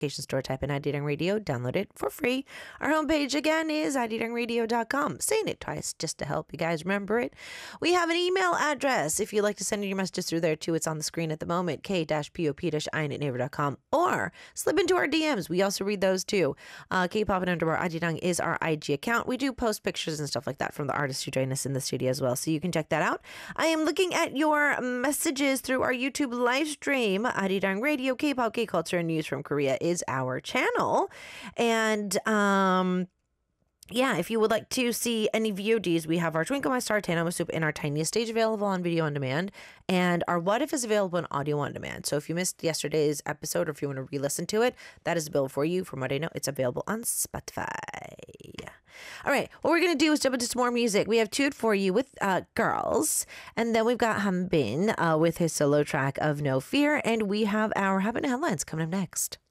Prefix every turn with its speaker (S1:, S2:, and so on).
S1: store, type in IDDang Radio, download it for free. Our homepage again is IDDangRadio.com. Saying it twice just to help you guys remember it. We have an email address if you'd like to send your messages through there too. It's on the screen at the moment, k-pop-ein@naver.com, or slip into our DMs. We also read those too. K-pop_IDDang is our IG account. We do post pictures and stuff like that from the artists who join us in the studio as well, so you can check that out. I am looking at your messages through our YouTube live stream. IDDang Radio, K-pop, K-culture, and news from Korea is our channel. And yeah, if you would like to see any VODs, we have our Twinkle My Star, Tanamo Soup, and our Tiniest Stage available on video on demand. And our What If is available on audio on demand. So if you missed yesterday's episode or if you want to re-listen to it, that is available for you. From what I know, it's available on Spotify. All right, what we're going to do is jump into some more music. We have Tude for you with Girls. And then we've got Hanbin with his solo track of No Fear. And we have our Happen Headlines coming up next.